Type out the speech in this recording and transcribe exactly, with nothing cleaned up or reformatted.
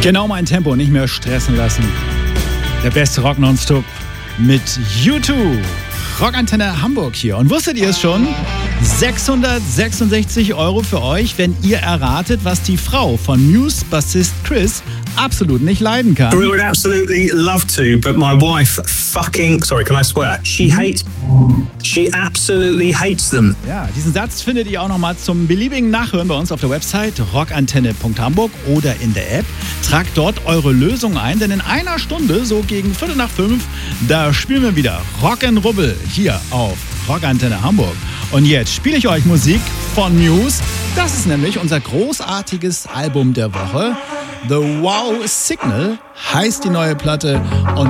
Genau mein Tempo, nicht mehr stressen lassen. Der beste Rock nonstop mit U zwei. Rockantenne Hamburg hier. Und wusstet ihr es schon? sechshundertsechsundsechzig Euro für euch, wenn ihr erratet, was die Frau von Muse-Bassist Chris absolut nicht leiden kann. We would absolutely love to, but my wife fucking, sorry, can I swear? She hates, she absolutely hates them. Ja, diesen Satz findet ihr auch nochmal zum beliebigen Nachhören bei uns auf der Website rockantenne punkt hamburg oder in der App. Tragt dort eure Lösung ein, denn in einer Stunde, so gegen Viertel nach fünf, da spielen wir wieder Rock'n'Rubbel hier auf Rockantenne Hamburg. Und jetzt spiele ich euch Musik von Muse. Das ist nämlich unser großartiges Album der Woche. The Wow Signal heißt die neue Platte. Und